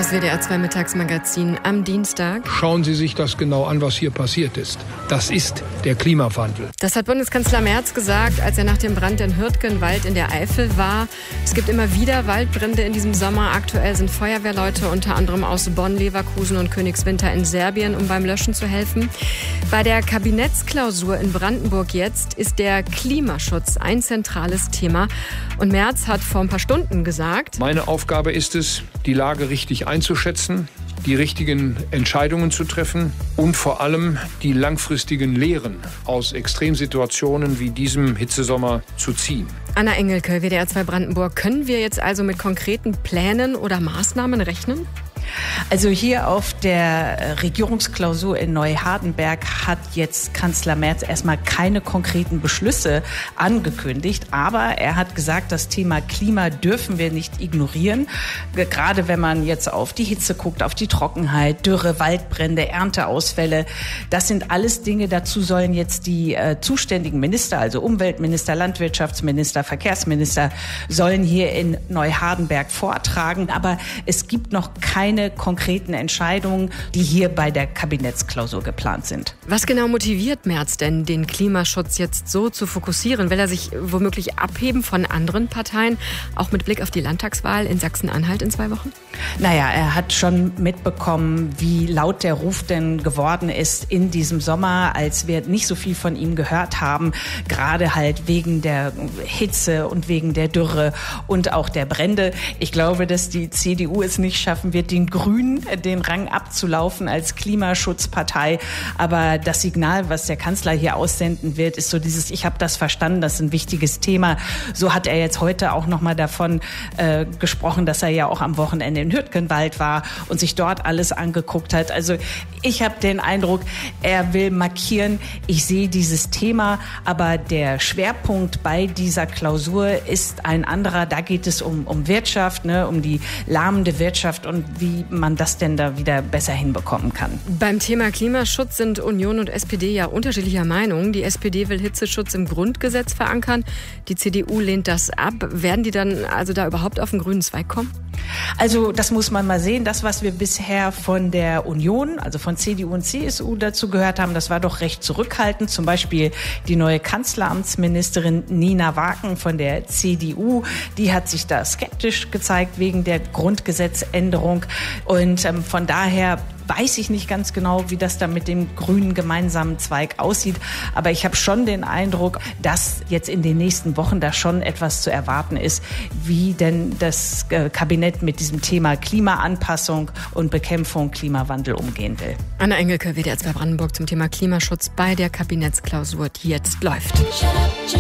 Das WDR 2 Mittagsmagazin am Dienstag. Schauen Sie sich das genau an, was hier passiert ist. Das ist der Klimawandel. Das hat Bundeskanzler Merz gesagt, als er nach dem Brand in Hürtgenwald in der Eifel war. Es gibt immer wieder Waldbrände in diesem Sommer. Aktuell sind Feuerwehrleute unter anderem aus Bonn, Leverkusen und Königswinter in Serbien, um beim Löschen zu helfen. Bei der Kabinettsklausur in Brandenburg jetzt ist der Klimaschutz ein zentrales Thema. Und Merz hat vor ein paar Stunden gesagt: Meine Aufgabe ist es, die Lage richtig einzuschätzen, die richtigen Entscheidungen zu treffen und vor allem die langfristigen Lehren aus Extremsituationen wie diesem Hitzesommer zu ziehen. Anna Engelke, WDR 2 Brandenburg. Können wir jetzt also mit konkreten Plänen oder Maßnahmen rechnen? Also hier auf der Regierungsklausur in Neuhardenberg hat jetzt Kanzler Merz erstmal keine konkreten Beschlüsse angekündigt. Aber er hat gesagt, das Thema Klima dürfen wir nicht ignorieren. Gerade wenn man jetzt auf die Hitze guckt, auf die Trockenheit, Dürre, Waldbrände, Ernteausfälle. Das sind alles Dinge, dazu sollen jetzt die zuständigen Minister, also Umweltminister, Landwirtschaftsminister, Verkehrsminister, sollen hier in Neuhardenberg vortragen. Aber es gibt noch keine konkreten Entscheidungen, die hier bei der Kabinettsklausur geplant sind. Was genau motiviert Merz denn, den Klimaschutz jetzt so zu fokussieren? Will er sich womöglich abheben von anderen Parteien, auch mit Blick auf die Landtagswahl in Sachsen-Anhalt in 2 Wochen? Naja, er hat schon mitbekommen, wie laut der Ruf denn geworden ist in diesem Sommer, als wir nicht so viel von ihm gehört haben, gerade halt wegen der Hitze und wegen der Dürre und auch der Brände. Ich glaube, dass die CDU es nicht schaffen wird, den Grünen den Rang abzulaufen als Klimaschutzpartei. Aber das Signal, was der Kanzler hier aussenden wird, ist so dieses: Ich habe das verstanden, das ist ein wichtiges Thema. So hat er jetzt heute auch nochmal davon gesprochen, dass er ja auch am Wochenende in Hürtgenwald war und sich dort alles angeguckt hat. Also ich habe den Eindruck, er will markieren, ich sehe dieses Thema, aber der Schwerpunkt bei dieser Klausur ist ein anderer. Da geht es um Wirtschaft, um die lahmende Wirtschaft und wie man das denn da wieder besser hinbekommen kann. Beim Thema Klimaschutz sind Union und SPD ja unterschiedlicher Meinung. Die SPD will Hitzeschutz im Grundgesetz verankern. Die CDU lehnt das ab. Werden die dann also da überhaupt auf den grünen Zweig kommen? Also das muss man mal sehen. Das, was wir bisher von der Union, also von CDU und CSU dazu gehört haben, das war doch recht zurückhaltend. Zum Beispiel die neue Kanzleramtsministerin Nina Waken von der CDU, die hat sich da skeptisch gezeigt wegen der Grundgesetzänderung. Und von daher weiß ich nicht ganz genau, wie das da mit dem grünen gemeinsamen Zweig aussieht. Aber ich habe schon den Eindruck, dass jetzt in den nächsten Wochen da schon etwas zu erwarten ist, wie denn das Kabinett mit diesem Thema Klimaanpassung und Bekämpfung Klimawandel umgehen will. Anna Engelke, WDR 2 Brandenburg zum Thema Klimaschutz bei der Kabinettsklausur, die jetzt läuft.